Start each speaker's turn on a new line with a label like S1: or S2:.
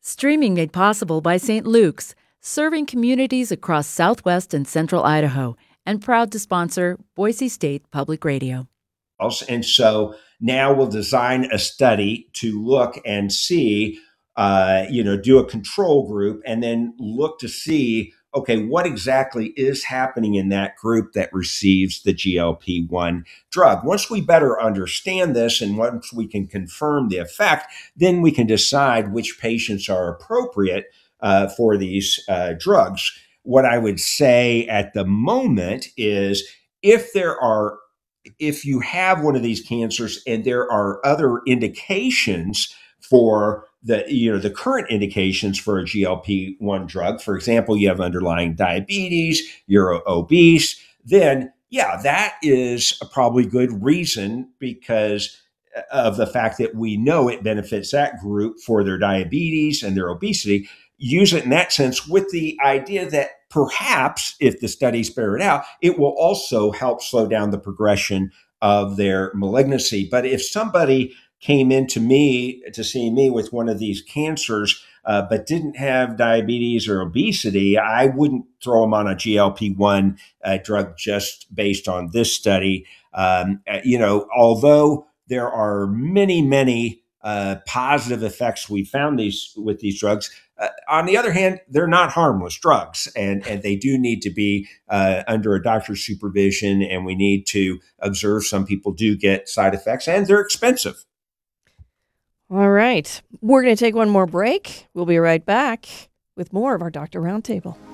S1: Streaming made possible by St. Luke's, serving communities across southwest and central Idaho, and proud to sponsor Boise State Public Radio.
S2: And so now we'll design a study to look and see, do a control group and then look to see, okay, what exactly is happening in that group that receives the GLP-1 drug. Once we better understand this and once we can confirm the effect, then we can decide which patients are appropriate for these drugs. What I would say at the moment is if there are if you have one of these cancers and there are other indications for the current indications for a GLP-1 drug, for example, you have underlying diabetes, you're obese, then yeah, that is a probably good reason because of the fact that we know it benefits that group for their diabetes and their obesity. Use it in that sense with the idea that perhaps if the studies bear it out, it will also help slow down the progression of their malignancy. But if somebody came into me to see me with one of these cancers, but didn't have diabetes or obesity, I wouldn't throw them on a GLP-1 drug just based on this study. Although there are many, many positive effects we found with these drugs. On the other hand, they're not harmless drugs, and they do need to be under a doctor's supervision, and we need to observe some people do get side effects, and they're expensive.
S3: All right. We're going to take one more break. We'll be right back with more of our Doctor Roundtable.